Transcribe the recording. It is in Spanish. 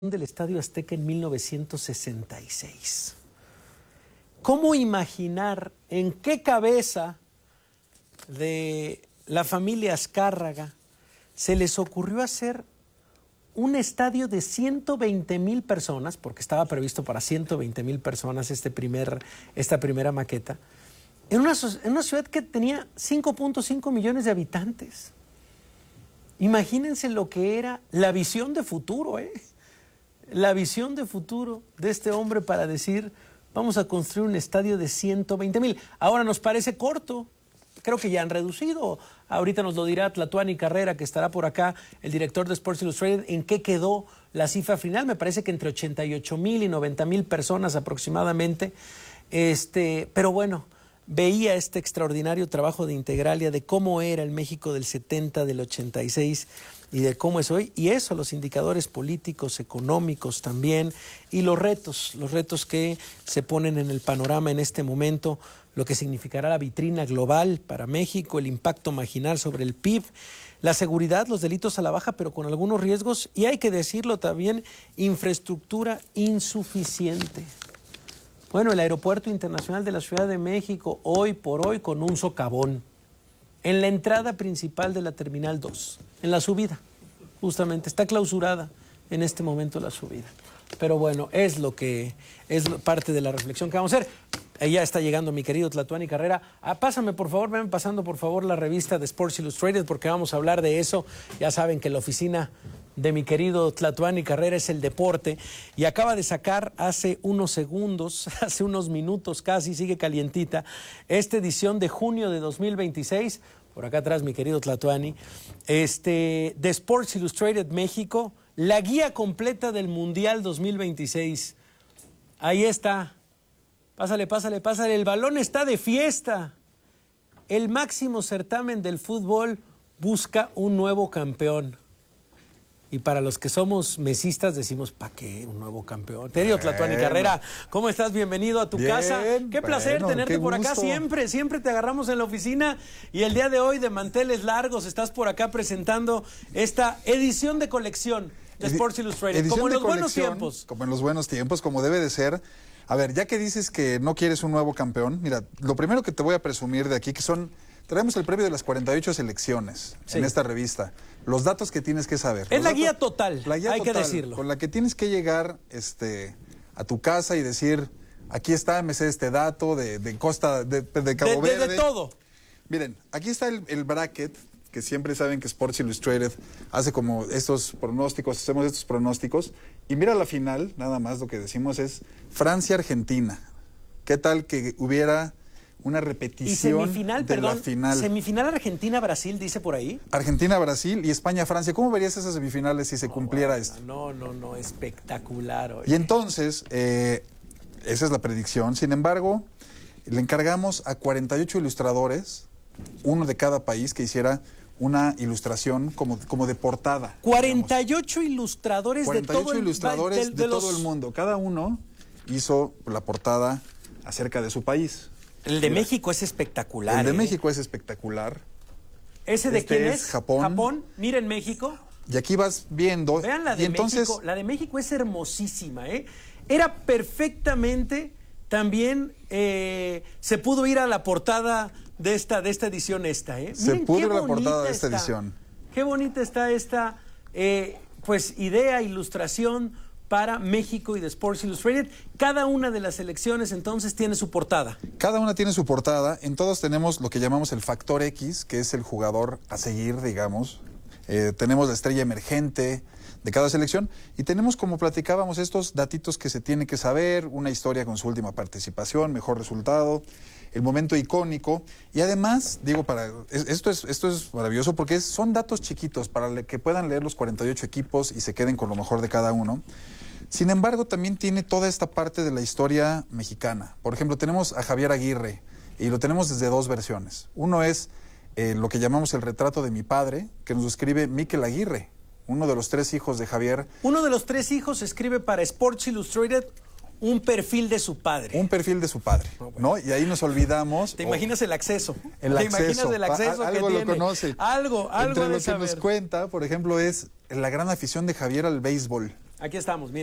del Estadio Azteca en 1966. ¿Cómo imaginar en qué cabeza de la familia Azcárraga se les ocurrió hacer un estadio de 120,000 personas, porque estaba previsto para 120,000 personas esta primera maqueta, en una ciudad que tenía 5.5 millones de habitantes? Imagínense lo que era la visión de futuro, la visión de futuro de este hombre para decir, vamos a construir un estadio de 120,000. Ahora nos parece corto, creo que ya han reducido. Ahorita nos lo dirá Tlatuani Carrera, que estará por acá, el director de Sports Illustrated, en qué quedó la cifra final. Me parece que entre 88,000 y 90,000 personas aproximadamente. Pero bueno, veía este extraordinario trabajo de Integralia de cómo era el México del 70, del 86 y de cómo es hoy, y eso, los indicadores políticos, económicos también, y los retos que se ponen en el panorama en este momento, lo que significará la vitrina global para México, el impacto marginal sobre el PIB, la seguridad, los delitos a la baja, pero con algunos riesgos, y hay que decirlo también, infraestructura insuficiente. Bueno, el Aeropuerto Internacional de la Ciudad de México, hoy por hoy, con un socavón en la entrada principal de la Terminal 2, en la subida, justamente, está clausurada en este momento la subida. Pero bueno, es parte de la reflexión que vamos a hacer. Ya está llegando mi querido Tlatuani Carrera. Pásame, por favor, ven pasando, por favor, la revista de Sports Illustrated, porque vamos a hablar de eso. Ya saben que la oficina de mi querido Tlatuani Carrera es el deporte, y acaba de sacar hace unos segundos, hace unos minutos casi, sigue calientita, esta edición de junio de 2026, por acá atrás mi querido Tlatuani, de Sports Illustrated México, la guía completa del Mundial 2026. Ahí está. Pásale, el balón está de fiesta. El máximo certamen del fútbol busca un nuevo campeón. Y para los que somos mesistas decimos, ¿para qué un nuevo campeón? Querido Tlatuani Carrera, ¿cómo estás? Bienvenido a tu casa. Qué placer tenerte por acá siempre te agarramos en la oficina, y el día de hoy de manteles largos estás por acá presentando esta edición de colección de Sports Illustrated, como en los buenos tiempos. Como en los buenos tiempos, como debe de ser. A ver, ya que dices que no quieres un nuevo campeón, mira, lo primero que te voy a presumir de aquí, traemos el premio de las 48 selecciones en esta revista. Los datos que tienes que saber. Es la guía total, hay que decirlo. Con la que tienes que llegar a tu casa y decir, aquí está, me sé este dato de Cabo Verde. De todo. Miren, aquí está el bracket, que siempre saben que Sports Illustrated hace como hacemos estos pronósticos. Y mira la final, nada más lo que decimos es Francia-Argentina. ¿Qué tal que hubiera una repetición la final? Semifinal Argentina-Brasil, dice por ahí. Argentina-Brasil y España-Francia. ¿Cómo verías esas semifinales si se cumpliera esto? No, espectacular. Oye. Y entonces, esa es la predicción. Sin embargo, le encargamos a 48 ilustradores, uno de cada país, que hiciera una ilustración como de portada. 48 ilustradores de todo el mundo. Cada uno hizo la portada acerca de su país. El de México es espectacular. El de México es espectacular. ¿Ese de quién es? Japón. Miren México. Y aquí vas viendo. Vean la de México. La de México es hermosísima, Era perfectamente, también se pudo ir a la portada de esta edición Se pudo ir a la portada de esta edición. Qué bonita está esta idea, ilustración para México y de Sports Illustrated. Cada una de las selecciones entonces tiene su portada. Cada una tiene su portada. En todas tenemos lo que llamamos el factor X, que es el jugador a seguir, digamos. Tenemos la estrella emergente de cada selección, y tenemos, como platicábamos, estos datitos que se tiene que saber, una historia con su última participación, mejor resultado, el momento icónico, y además, esto es maravilloso porque son datos chiquitos para que puedan leer los 48 equipos y se queden con lo mejor de cada uno. Sin embargo, también tiene toda esta parte de la historia mexicana. Por ejemplo, tenemos a Javier Aguirre, y lo tenemos desde dos versiones. Uno es lo que llamamos el retrato de mi padre, que nos escribe Miquel Aguirre, uno de los 3 hijos de Javier. Uno de los 3 hijos escribe para Sports Illustrated un perfil de su padre. Un perfil de su padre, ¿no? Y ahí nos olvidamos. ¿Te imaginas el acceso? ¿Te imaginas el acceso algo que lo tiene? Conoce. Algo Entre de lo que saber. nos cuenta, por ejemplo, es la gran afición de Javier al béisbol. Aquí estamos, mira.